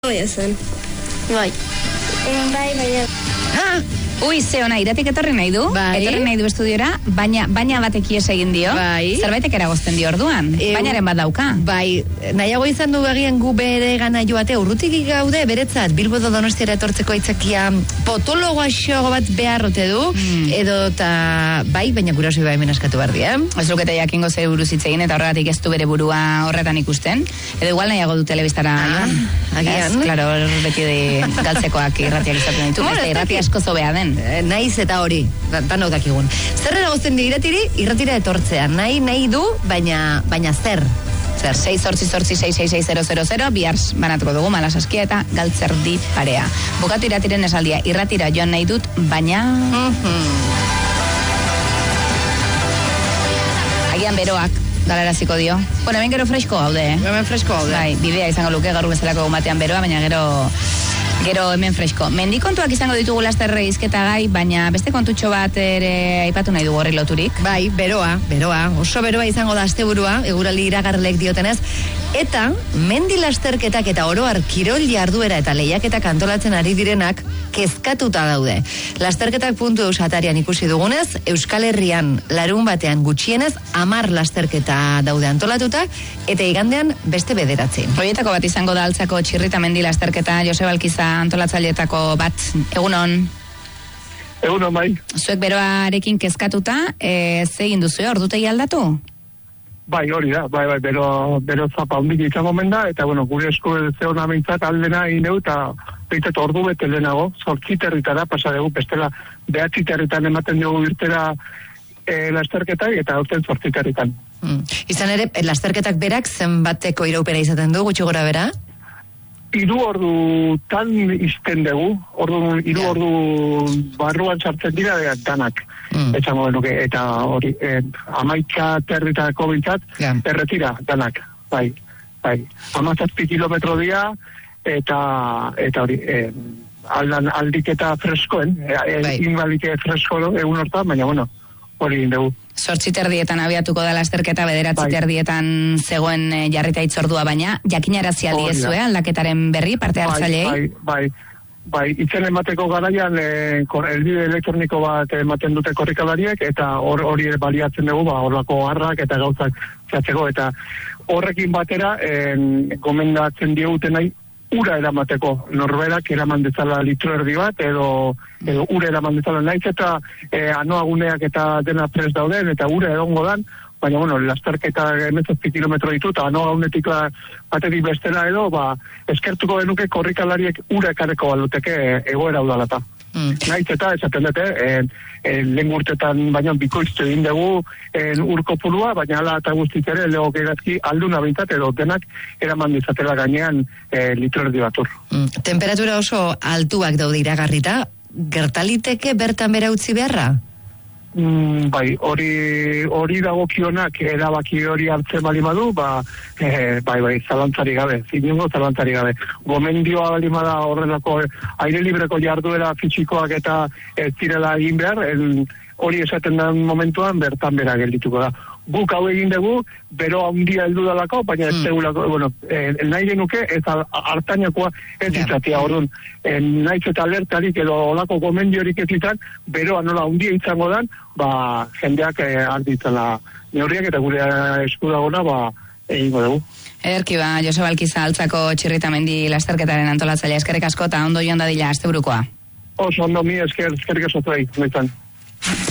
Oia zen. Bai. Bai. Ui, ze ona, iratik etorri nahi du? Bai. Etorri nahi du estudiora, baina batek ies egin dio. Bai. Zerbaitek eragozten dio orduan. Bainaren bat dauka. Bai, nahiago izan du agian gu bere gana joate, urrutik gaude, beretzat, Bilbo do Donostiara etortzeko aitzakia potologo aixogo bat beharrote du, edo eta bai, baina guraso bai hemen askatu behar dia. Ez lukete jakingo ze buruz hitz egin eta horregatik ez du bere burua horretan ikusten. Edo igual nahiago du telebistara joan. Agian. Claro, beti de galtzekoak irratiak izaten ditu. Beste irratia asko zobea den. Naiz eta hori, danok dakigun. Zer eragozten di irratira etortzea. Nahi du, baina zer? 688666000 bihar banatuko dugu Malasaskia eta Galtzerdi parea. Bukatu irratiren esaldia, irratira joan nahi dut, baina... Agian beroak galaraziko dio. Bueno, hemen gero fresko gaude, Hemen fresko gaude. Bai, bidea izango luke gaur bezalako batean beroa, baina gero hemen fresko. Mendikontuak izango ditugu laster hizketa gai, baina beste kontutxo bat ere aipatu nahi dugu horri loturik. Bai, beroa. Oso beroa izango da asteburua, eguraldi iragarlek diotenez. Eta, mendi lasterketak eta oroar kirol jarduera eta lehiaketak antolatzen ari direnak kezkatuta daude. Lasterketak.eus atarian ikusi dugunez, Euskal Herrian larun batean gutxienez 10 lasterketa daude antolatuta, eta igandean beste 9. Horietako bat izango da Altzako Txirrita mendi lasterketa, Joseba Alkiza antolatzaileetako bat. Egunon? Egunon, bai. Zuek beroarekin kezkatuta, ze egin duzu, ordutegi aldatu? Bai, hori da, bai, bero zapa hondik izango menda, eta, bueno, gure esko zeona meintzat aldena ineu, eta behitzat ordu bete lehenago, 8 herritara pasa dugu, bestela 9 herritan ematen dugu irtera lasterketak, eta aurten 8 herritan. Izan ere, lasterketak berak zenbateko iraupera izaten du, gutxi gora bera? 3 ordutan izten dugu, 3 ordu barruan sartzen dira danak, esango genuke, eta hori, 11 herritako bintzat, erretira danak, bai. 17 kilometro dira, eta hori, aldik eta freskoen, inbalik fresko egun hortan, baina, bueno, hori egin dugu. 8:30 abiatuko da lasterketa, 9:30 zegoen jarrita itzordua, baina jakinarazi aldiezue aldaketaren berri parte hartzailei? Bai, itzen emateko garaian elbide elektroniko bat ematen dute korrikalariek, eta hori baliatzen dugu, horlako harrak eta gauzak zehatzeko, eta horrekin batera gomendatzen dioguten nahi ura eramateko, norberak eraman dezala litro erdi bat, edo ura eraman dezala naiz, eta anoaguneak eta dena prest dauden, eta ura egongo dan, baina, bueno, lasterketa 17 kilometro ditu, eta anoagunetik batetik bestela edo, eskertuko genuke korrikalariek ura ekareko baluteke egoera udalata. Naiz eta esaten dute, lehen urtetan baina bikoiztu egin dugu urko purua, baina ala eta guztiz ere lego gerazki alduna bintzat edo denak eraman dizatela gainean litro erdi batur. Temperatura oso altuak daude iragarrita, gertaliteke bertan bera utzi beharra? Bai, hori dagokionak erabaki hori hartzen bali badu, bai, zalantzari gabe, zinungo zalantzari gabe. Gomendioa bali bada horrelako aire libreko jarduera fisikoak eta ez direla egin behar, hori esaten den momentuan bertan bera geldituko da. Guk hau egin dugu, bero handia heldu dalako, baina ez tegulako, bueno, nahi genuke ez hartainakoa ez izatea, orduan, naiz eta alertarik edo olako gomendiorik ez izan, beroa nola handia izango dan, jendeak hartitzala neurriak eta gure eskudagona, egingo dugu. Ederki Joseba Alkiza Altzako Txirrita mendi lasterketaren antolatzailea, eskerrik asko eta ondo joan dadila asteburukoa. Oso ondo, mi eskerrik asko zuei, noitzan.